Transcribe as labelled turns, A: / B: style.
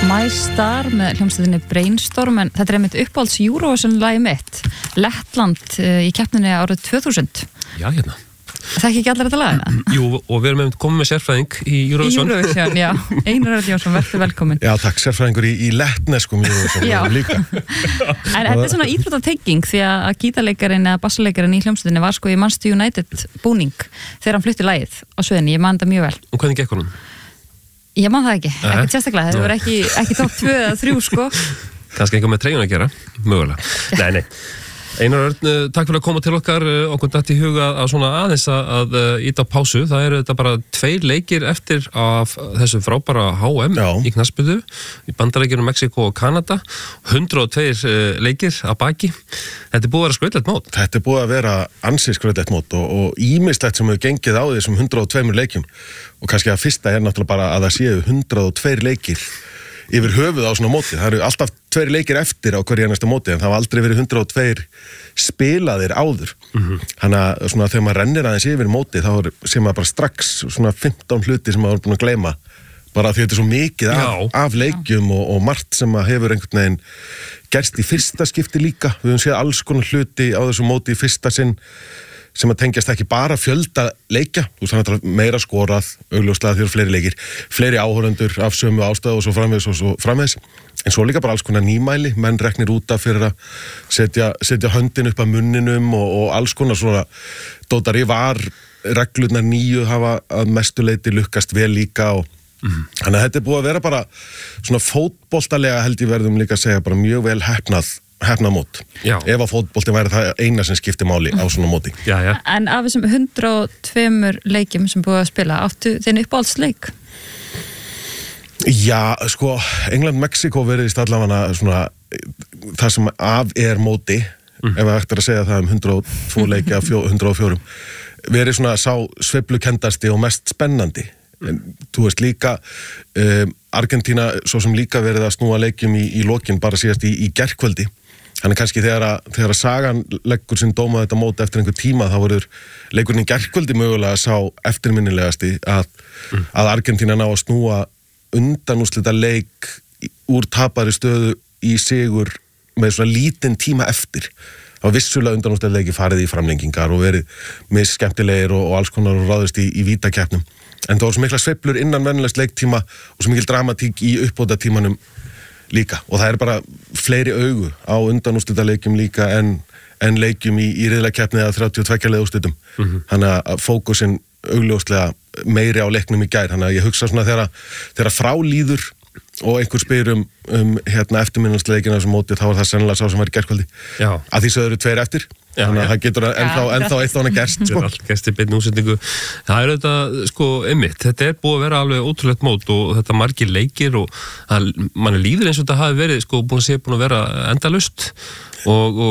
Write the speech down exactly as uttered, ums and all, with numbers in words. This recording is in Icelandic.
A: My Star með hljómsveitinni Brainstorm, en þetta er einmitt uppáhalds Eurovision-lagi mitt, Lettland í keppninni árið tvö þúsund.
B: Já, hérna.
A: Það ekki ekki allir þetta lag?
B: Jú, og við erum komið með sérfræðing í Eurovision.
A: Í Eurovision, já. Einar Örn Jónsson, verður velkomin.
C: Já, takk, sérfræðingur í, í lettneskum Eurovision
A: já.
C: líka.
A: En þetta er svona íþróttatenging því að gítarleikarin eða bassaleikarin í hljómsveitinni var sko í Manchester United búning þegar hann flutti lagið á sviðinni, ég man það mjög vel.
B: Og hvernig gekk honum?
A: Ég man það ekki, ekkert sérstaklega, þetta var ekki, ekki topp tvö eða þrjú sko.
B: Kannski eitthvað með treyjun að gera, mögulega. Nei, nei. Einar Örn, takk fyrir að koma til okkar, okkur datt í huga að svona aðeins að íta á pásu. Það eru þetta bara tveir leikir eftir af þessu frábæra H M Já. Í knattspyrnu, í Bandaríkjunum, Mexíkó og Kanada. hundrað og tveir leikir að baki. Þetta er búið að vera skrautlegt mót.
C: Þetta er búið að vera ansið skrautlegt mót og, og ímislegt sem hefur gengið á þessum hundrað og tveimur leikjum. Og kannski að fyrsta er náttúrulega bara að það séu hundrað og tveir leikir yfir höfuð á svona móti. Það eru alltaf tveir leikir eftir á hverja næsta móti, en það hafa aldrei verið hundrað og tveir spilaðir áður. Mm-hmm. Þannig að svona þegar maður rennir aðeins yfir móti, þá er, sé maður bara strax svona fimmtán hluti sem maður er búin að gleyma. Bara því þetta er svo mikið af, af leikjum og, og margt sem maður hefur einhvern veginn gerst í fyrsta skipti líka. Við höfum séð alls konar hluti á þessu móti í fyrsta sinn sem að tengjast ekki bara fjölda leikja, þú veist þannig að meira skorað, augljóslega því eru fleiri leikir, fleiri áhorfendur af sömu ástæðu og svo framvegis og svo framvegis, en svo líka bara alls konar nýmæli, menn reknir út af fyrir að setja, setja höndin upp að munninum og, og alls konar svona dótari var reglurnar nýju hafa að mestu leyti lukkast vel líka og mm. þannig að þetta er búið að vera bara svona fótboltalega held ég verðum líka að segja bara mjög vel heppnað hefna mót. Já. Ef að fótbolti væri það eina sem skiptir máli á svona móti.
B: Já, já.
A: En af þessum hundrað og tveimur leikjum sem búið að spila, áttu þinn uppáhaldsleik?
C: Já, sko, England-Mexíkó veriðist allavega svona það sem af er móti, mm. ef það ætti að segja það um hundrað og tvö leiki af hundrað og fjögur, verið svona sá sveiflukendasti og mest spennandi. En, þú veist líka um, Argentína, svo sem líka verið að snúa leikjum í, í lokin bara síðast í, í gærkvöldi. Þannig kannski þegar að, þegar að sagan leggur sinn dóma þetta mót eftir einhver tíma þá verður leikurinn í gærkvöldi mögulega sá eftirminnilegasti að, mm. að Argentína ná að snúa undanúrslita leik úr tapari stöðu í sigur með svona lítinn tíma eftir. Það var vissulega undanúrslita leiki farið í framlengingar og verið misskemmtilegir og, og alls konar og ráðist í, í vítakeppnum. En það var svo mikla sveiflur innan venjulegs leiktíma og svo mikil dramatík í uppbótartímanum líka. Og það er bara fleiri augu á undanúrslitaleikjum líka en, en leikjum í, í riðlakeppni eða þrjátíu og tvö liða úrslitum. Mm-hmm. Þannig að fókusinn augljóslega meiri á leiknum í gær. Þannig að ég hugsa svona þegar, þegar frá líður og einhver spyr um, um hérna, eftirminnilegsleikina sem móti, þá er það sennilega sá sem var í gærkvöldi. Já. Að því sögðu tveir eftir. Já, þannig að það getur ennþá, ennþá eitt á hana gerst sko.
B: Þetta er allt gerst í beinni útsendingu. Það er þetta, sko, einmitt, þetta er búið að vera alveg ótrúlegt mót og þetta margir leikir og það, mann er líður eins og þetta hafi verið, sko, búin að sé búin að vera endalaust og, og